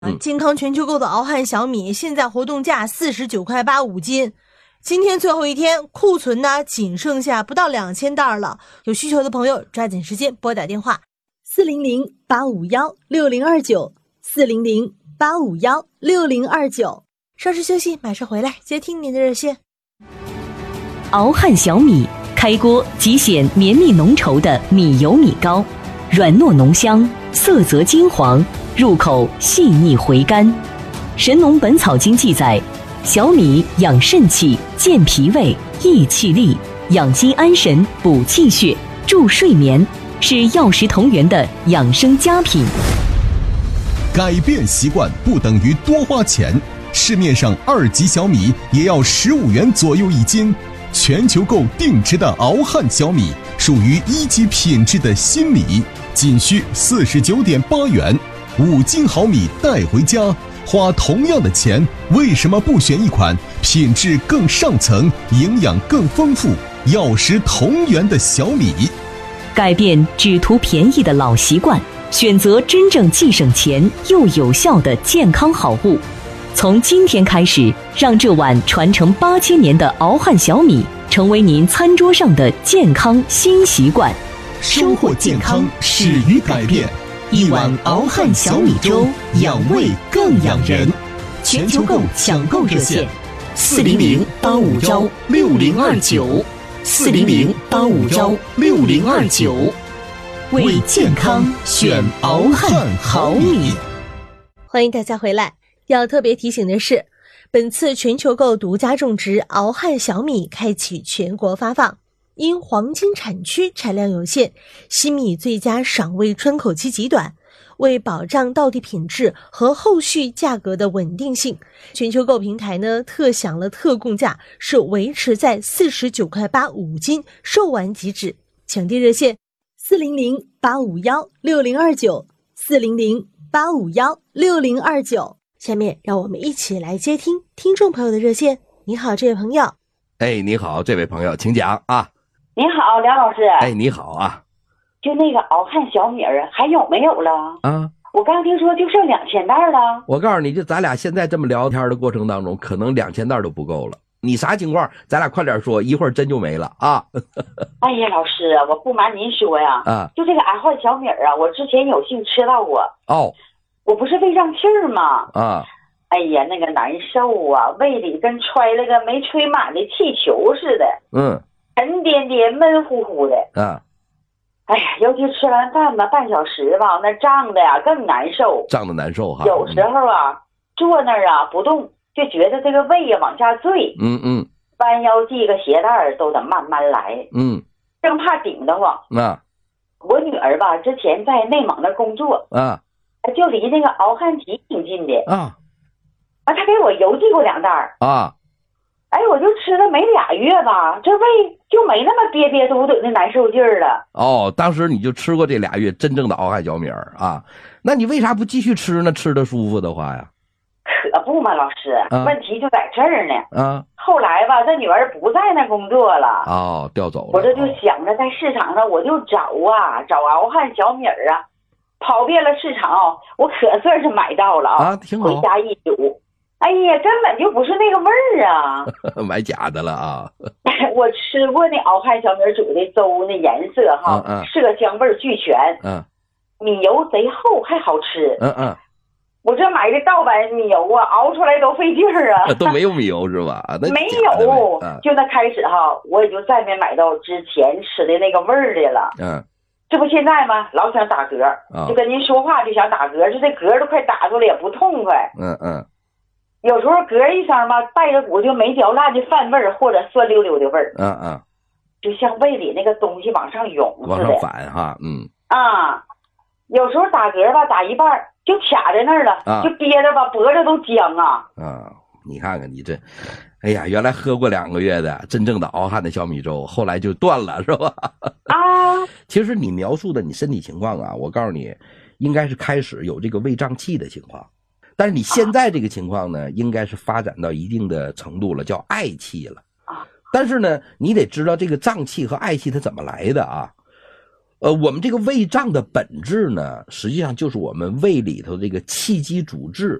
健康全球购的熬汉小米现在活动价49.85块5斤，今天最后一天，库存呢仅剩下不到2000袋了。有需求的朋友抓紧时间拨打电话400-851-6029，400-851-6029。稍事休息，马上回来接听您的热线。 熬汉小米，开锅即显绵密浓稠的米油米糕，软糯浓香，色泽金黄，入口细腻回甘。《神农本草经》记载，小米养肾气、健脾胃、益气力、养心安神、补气血、助睡眠，是药食同源的养生佳品。 改变习惯不等于多花钱，市面上2级小米也要15元左右1斤。全球购定制的熬汉小米属于1级品质的新米，仅需49.8元，5斤好米带回家，花同样的钱，为什么不选一款品质更上层、营养更丰富、药食同源的小米？ 改变只图便宜的老习惯，选择真正既省钱又有效的健康好物。从今天开始，让这碗传承8000年的熬汉小米成为您餐桌上的健康新习惯。 收获健康始于改变，一碗熬汉小米粥，养胃更养人。全球购抢购热线：400-851-6029，400-851-6029，为健康选熬汉好米。 欢迎大家回来。要特别提醒的是，本次全球购独家种植熬汉小米开启全国发放，因黄金产区产量有限，新米最佳赏味窗口期极短，为保障到地品质和后续价格的稳定性，全球购平台呢特享了特供价，是维持在49.85块5斤，售完即止。抢订热线400-851-6029，400-851-6029。下面让我们一起来接听听众朋友的热线。你好，这位朋友。 哎，你好，这位朋友，请讲啊。 你好，梁老师。 哎，你好啊。 就那个熬汉小米儿还有没有了？ 啊， 我刚听说就剩2000袋了。 我告诉你，就咱俩现在这么聊天的过程当中，可能2000袋都不够了。你啥情况？咱俩快点说，一会儿真就没了啊。 哎呀，老师，我不瞒您说呀，就这个熬汉小米儿啊，我之前有幸吃到过。 哦。 我不是胃胀气儿吗？ 啊， 哎呀，那个难受啊，胃里跟揣了个没吹满的气球似的，沉甸甸、闷乎乎的。 啊， 哎呀，尤其吃完饭吧，半小时吧，那胀的呀更难受， 胀的难受哈。 有时候啊，坐那儿啊不动，就觉得这个胃呀往下坠。弯腰系个鞋带都得慢慢来。生怕顶得慌。我女儿吧，之前在内蒙那工作。就离那个敖汉集挺近的他给我邮寄过2袋哎，我就吃了没2月吧，这胃就没那么憋憋嘟嘟的难受劲儿了。 哦，当时你就吃过这2月真正的敖汉小米儿啊？那你为啥不继续吃呢？吃的舒服的话呀？ 可不嘛，老师，问题就在这儿呢。后来吧，这女儿不在那工作了。 哦，调走了。 我这就想着在市场上我就找敖汉小米儿跑遍了市场，我可算是买到了挺好。 回家一煮，哎呀，根本就不是那个味儿啊！ 买假的了啊！ 我吃过那敖汉小米煮的粥，那颜色色香味俱全。米油贼厚还好吃。我这买的盗版米油熬出来都费劲儿啊！ 都没有米油是吧？ 没有，就那开始我也就再没买到之前吃的那个味儿的了。这不现在吗？老想打嗝，就跟您说话就想打嗝，就这嗝都快打出来也不痛快。有时候嗝一声吧，带着股就没嚼烂的饭味儿或者酸溜溜的味儿。就像胃里那个东西往上涌似的。 往上反哈， 有时候打嗝吧，打一半就卡在那儿了，就憋着吧，脖子都僵你看看你这，哎呀，原来喝过2个月的真正的敖汉的小米粥，后来就断了是吧？其实你描述的你身体情况我告诉你，应该是开始有这个胃胀气的情况，但是你现在这个情况呢，应该是发展到一定的程度了，叫嗳气了。但是呢，你得知道这个胀气和嗳气它怎么来的我们这个胃胀的本质呢，实际上就是我们胃里头这个气机主滞